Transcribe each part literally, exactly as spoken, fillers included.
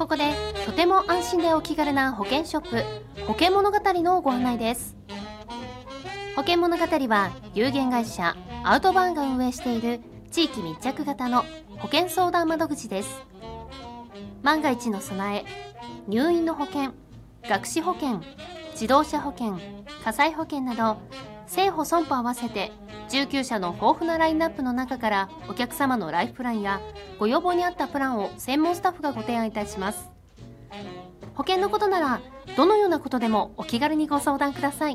こでとても安心でお気軽な保険ショップ保険物語のご案内です。保険物語は有限会社アウトバーンが運営している地域密着型の保険相談窓口です。万が一の備え、入院の保険、学資保険、自動車保険、火災保険など生保損保合わせてじゅうきゅう社の豊富なラインナップの中からお客様のライフプランやご要望に合ったプランを専門スタッフがご提案いたします。保険のことならどのようなことでもお気軽にご相談ください。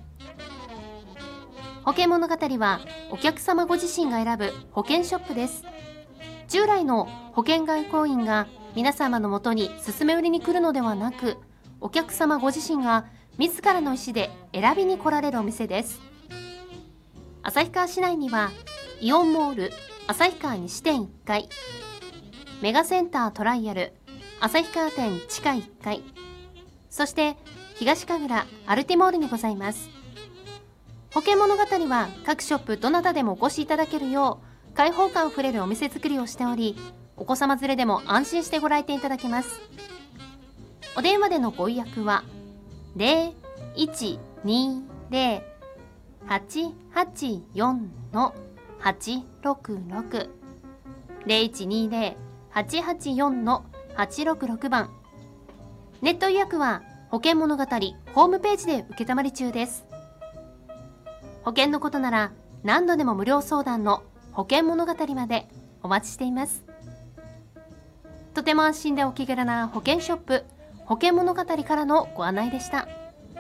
保険物語はお客様ご自身が選ぶ保険ショップです。従来の保険外交員が皆様のもとに勧め売りに来るのではなく、お客様ご自身が自らの意思で選びに来られるお店です。旭川市内にはイオンモール旭川西店いっかい、メガセンタートライアル旭川店地下いっかい、そして東神楽アルティモールにございます。保険物語は各ショップどなたでもお越しいただけるよう開放感あふれるお店作りをしており、お子様連れでも安心してご来店いただけます。お電話でのご予約は ゼロいちにゼロ はちはちよん はちろくろく ゼロいちにゼロ はちはちよん はちろくろく 番。ネット予約は保険物語ホームページで受けたまり中です。保険のことなら何度でも無料相談の保険物語までお待ちしています。とても安心でお気軽な保険ショップ保険物語からのご案内でした。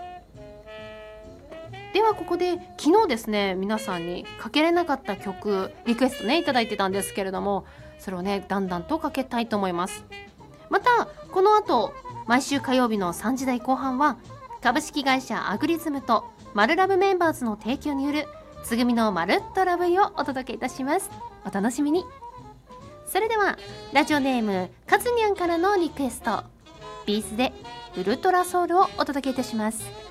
ではここで昨日ですね、皆さんにかけれなかった曲リクエストねいただいてたんですけれども、それをねだんだんとかけたいと思います。またこの後毎週火曜日のさんじ台後半は株式会社アグリズムとマルラブメンバーズの提供によるつぐみのまるっとラブイをお届けいたします。お楽しみに。それではラジオネームカズニャンからのリクエスト、ビーズでウルトラソウルをお届けいたします。